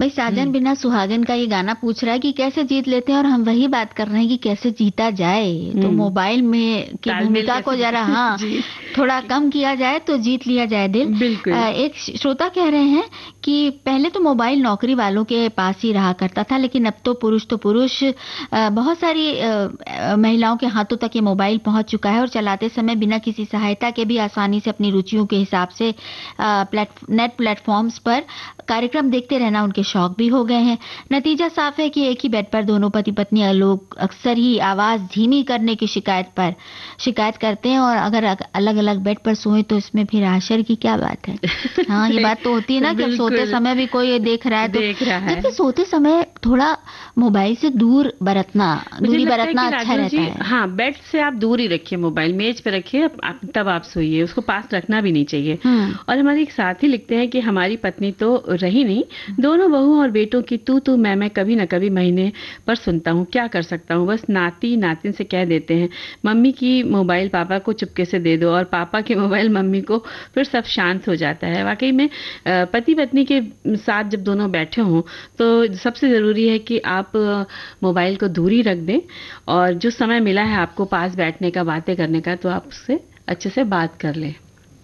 भाई साजन बिना सुहागन का ये गाना पूछ रहा है कि कैसे जीत लेते हैं, और हम वही बात कर रहे हैं कि कैसे जीता जाए। तो मोबाइल में की भूमिका को जरा थोड़ा कम किया जाए तो जीत लिया जाए दिल। बिल्कुल। एक श्रोता कह रहे हैं कि पहले तो मोबाइल नौकरी वालों के पास ही रहा करता था, लेकिन अब तो पुरुष बहुत सारी महिलाओं के हाथों तक ये मोबाइल पहुंच चुका है, और चलाते समय बिना किसी सहायता के भी आसानी से अपनी रुचियों के हिसाब से नेट प्लेटफॉर्म्स पर कार्यक्रम देखते रहना उनके शौक भी हो गए हैं। नतीजा साफ है कि एक ही बेड पर दोनों पति पत्नी लोग अक्सर ही आवाज धीमी करने की शिकायत करते हैं, और अगर अलग अलग बेड पर सोए तो इसमें फिर आश्चर्य की क्या बात है। हाँ, ये बात तो होती है ना कि सोते समय भी कोई देख रहा है तो देखिए, सोते समय थोड़ा मोबाइल से दूरी बरतना अच्छा रहता है। हाँ, बेड से आप दूर ही रखिए, मोबाइल मेज पे रखिए, तब आप सोइए, उसको पास रखना भी नहीं चाहिए। और हमारे एक साथी लिखते हैं कि हमारी पत्नी तो रही नहीं, दोनों बहू और बेटों की तू मैं कभी न कभी महीने पर सुनता हूँ, क्या कर सकता हूँ। बस नाती नातिन से कह देते हैं मम्मी की मोबाइल पापा को चुपके से दे दो, और पापा की मोबाइल मम्मी को, फिर सब शांत हो जाता है। वाकई में पति पत्नी के साथ जब दोनों बैठे हों तो सबसे जरूरी है कि आप मोबाइल को दूरी रख दें, और जो समय मिला है आपको पास बैठने का, बातें करने का, तो आप उससे अच्छे से बात कर लें।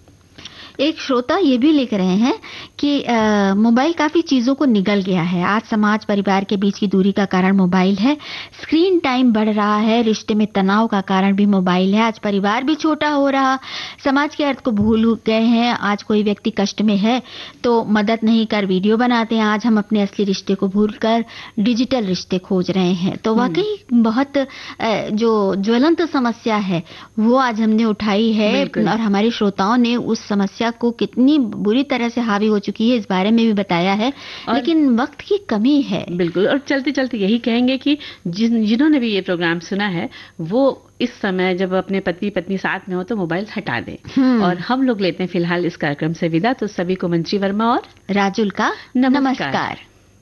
एक श्रोता ये भी लिख रहे हैं कि मोबाइल काफी चीजों को निगल गया है। आज समाज परिवार के बीच की दूरी का कारण मोबाइल है, स्क्रीन टाइम बढ़ रहा है, रिश्ते में तनाव का कारण भी मोबाइल है। आज परिवार भी छोटा हो रहा, समाज के अर्थ को भूल गए हैं। आज कोई व्यक्ति कष्ट में है तो मदद नहीं कर वीडियो बनाते हैं। आज हम अपने असली रिश्ते को भूलकर डिजिटल रिश्ते खोज रहे हैं। तो वाकई बहुत जो ज्वलंत समस्या है वो आज हमने उठाई है, और हमारे श्रोताओं ने उस समस्या को कितनी बुरी तरह से हावी हो चुकी है इस बारे में भी बताया है, लेकिन वक्त की कमी है। बिल्कुल। और चलते चलते यही कहेंगे कि जिन्होंने भी ये प्रोग्राम सुना है वो इस समय जब अपने पति पत्नी साथ में हो तो मोबाइल हटा दें। और हम लोग लेते हैं फिलहाल इस कार्यक्रम से विदा। तो सभी को मंत्री वर्मा और राजुल का नमस्कार।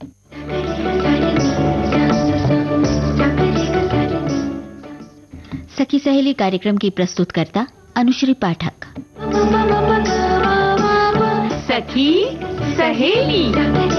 सखी सहेली कार्यक्रम की प्रस्तुतकर्ता अनुश्री पाठक। सखी सहेली।